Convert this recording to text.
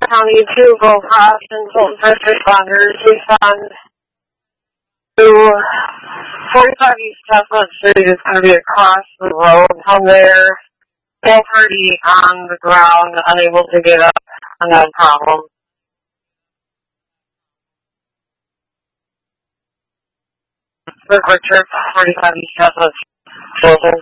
County to go across and told first responders we found to 45 East Chestnut Street is going to be across the road from there. Both already on the ground, unable to get up, no problem. Rick Richard, 45 East Chestnut Street.